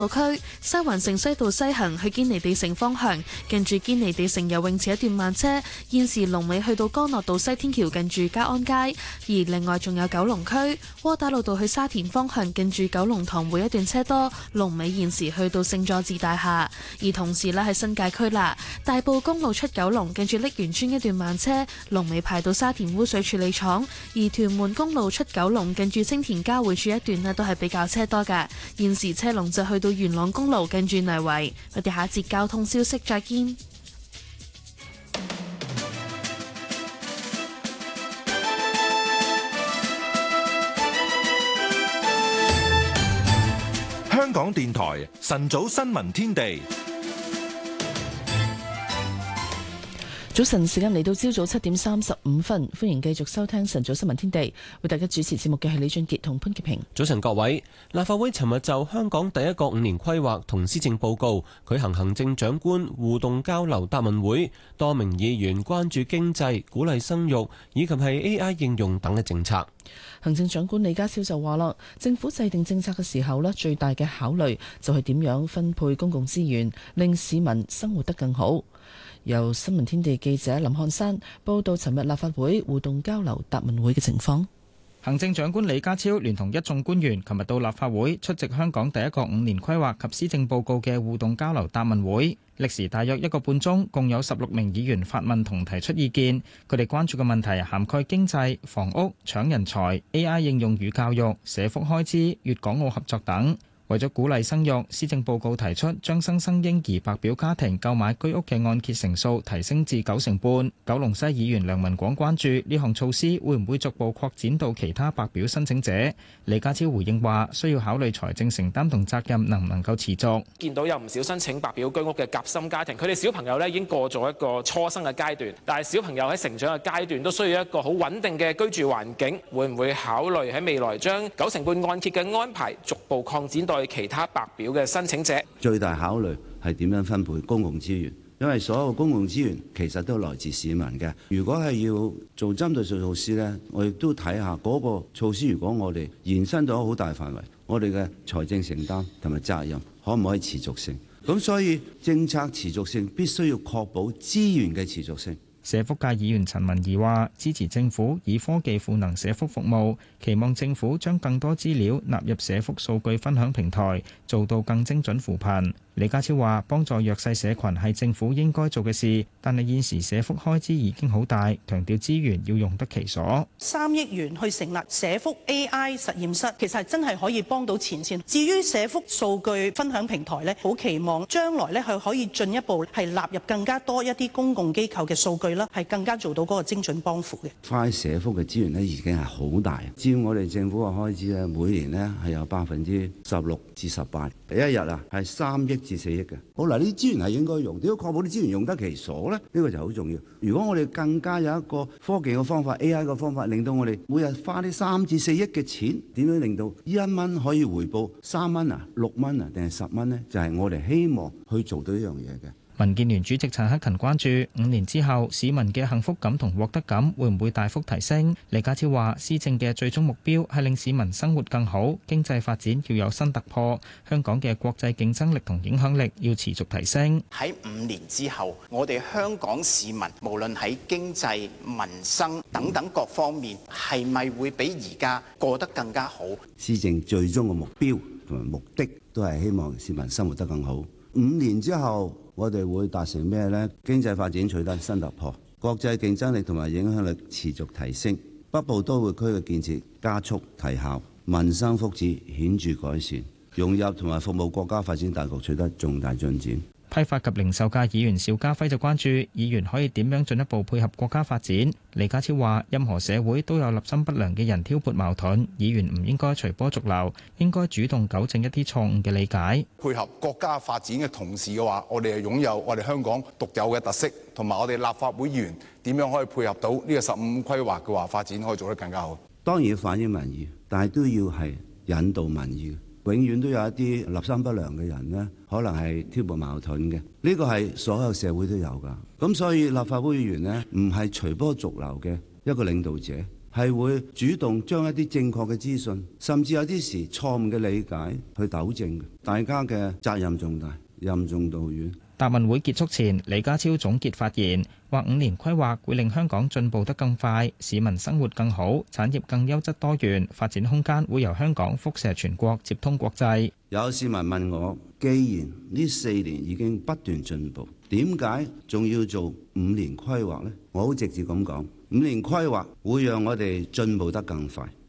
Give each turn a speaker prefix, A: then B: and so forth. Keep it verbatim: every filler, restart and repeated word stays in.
A: 區西環城西道西行去堅尼地城方向，近住堅尼地城游泳池一段慢車，現時龍尾去到干諾道西天橋近住嘉安街。而另外仲有九龍區窩打老道去沙田方向，近住九龍塘會一段車多，龍尾現時去到聖佐治大廈。而同時呢，喺新界區啦，大埔公路出九龍近住瀝源村一段慢車，龍尾排到沙田污水處理廠。而屯門公路出九龍近住青田交匯處一段呢，都係比較車多㗎，現時車龍就去到元朗公路近住泥圍。我哋下一節交通消息再見。
B: 香港電台晨早新聞天地。
C: 早晨時間嚟到朝早七點三十五分，歡迎繼續收聽晨早新聞天地，為大家主持節目嘅係李俊傑同潘潔平。
D: 早晨各位，立法會尋日就香港第一個五年規劃同施政報告舉行行政長官互動交流答問會，多名議員關注經濟、鼓勵生育以及係 A I 應用等嘅政策。
C: 行政長官李家超就話啦，政府制定政策嘅時候咧，最大嘅考慮就係點樣分配公共資源，令市民生活得更好。由新聞天地記者林漢山報道，尋日立法會互動交流答問會嘅情況。
E: 行政長官李家超聯同一眾官員，尋日到立法會出席香港第一個五年規劃及施政報告嘅互動交流答問會，歷時大約一個半鐘，共有十六名議員發問同提出意見。佢哋關注嘅問題涵蓋經濟、房屋、搶人才、A I 應用與教育、社福開支、粵港澳合作等。為咗鼓勵生育，施政報告提出將新生嬰兒白表家庭購買居屋嘅按揭成數提升至九成半。九龍西議員梁文廣關注呢項措施會唔會逐步擴展到其他白表申請者。李家超回應話，需要考慮財政承擔同責任能唔能夠持續。
F: 見到有唔少申請白表居屋嘅夾心家庭，佢哋小朋友咧已經過咗一個初生嘅階段，但係小朋友喺成長嘅階段都需要一個好穩定嘅居住環境。會唔會考慮喺未來將九成半按揭嘅安排逐步擴展到其他白表嘅申請者？
G: 最大考慮係點樣分配公共資源，因為所有公共資源其實都來自市民嘅。如果係要做針對性措施呢，我亦都睇下嗰個措施，如果我哋延伸咗好大範圍，我哋嘅財政承擔同埋責任可唔可以持續性？咁所以政策持續性必須要確保資源嘅持續性。
E: 社福界議員陳文儀話：支持政府以科技賦能社福服務，期望政府將更多資料納入社福數據分享平台，做到更精準扶貧。李家超話：幫助弱勢社群係政府應該做嘅事，但係現時社福開支已經好大，強調資源要用得其所。
H: 三億元去成立社福 A I 實驗室，其實係真係可以幫到前線。至於社福數據分享平台呢，好期望將來呢係可以進一步係納入更加多一啲公共機構嘅數據啦，係更加做到嗰個精準幫扶嘅。
G: 花喺社福嘅資源呢已經係好大，佔我哋政府嘅開支呢，每年呢係有百分之十六至十八，一日啊係三億至四億嘅。好嗱，呢啲資源係應該用，點樣確保啲資源用得其所呢？呢個就好重要。如果我哋更加有一個科技嘅方法、A I 嘅方法，令到我哋每日花啲三至四億嘅錢，點樣令到一蚊可以回報三蚊啊、六蚊啊，定係十蚊呢？就係我哋希望去做到呢樣嘢嘅。
E: 民建聯主席陳克勤關注五年之後市民嘅幸福感同獲得感會唔會大幅提升。李家超話：施政嘅最終目標係令市民生活更好，經濟發展要有新突破，香港嘅國際競爭力同影響力要持續提升。
I: 喺五年之後，我哋香港市民無論喺經濟、民生等等各方面，係咪會比而家過得更加好？
G: 施政最終嘅目標同埋目的都係希望市民生活得更好。五年之後，我哋會達成咩呢？經濟發展取得新突破，國際競爭力同埋影響力持續提升，北部都會區嘅建設加速提效，民生福祉顯著改善，融入同埋服務國家發展大局取得重大進展。
E: 批發及零售界議員邵家輝就關注議員可以點樣進一步配合國家發展。李家超話：任何社會都有立心不良嘅人挑撥矛盾，議員唔應該隨波逐流，應該主動糾正一啲錯誤嘅理解。
J: 配合國家發展嘅同時嘅話，我哋係擁有我哋香港獨有嘅特色，同埋我哋立法會議員點樣可以配合到呢個十五規劃嘅話發展可以做得更加好。
G: 當然要反映民意，但係都要係引導民意。永遠都有一啲立心不良嘅人呢，可能係挑撥矛盾嘅，呢個係所有社會都有㗎。咁所以立法會議員呢，唔係隨波逐流嘅一個領導者， 係會主動將一啲正確嘅資訊，甚至有啲時錯誤嘅理解去糾正嘅。大家嘅責任重大，任重道遠。
E: 答問會結束前，李家超總結發言，話五年規劃會令香港進步得更快，市民生活更好，產業更優質多元，發展空間會由香港輻射全國，接通國際。
G: 有市民問我，既然呢四年已經不斷進步，點解仲要做五年規劃呢？我好直接咁講，五年規劃會讓我哋進步得更快。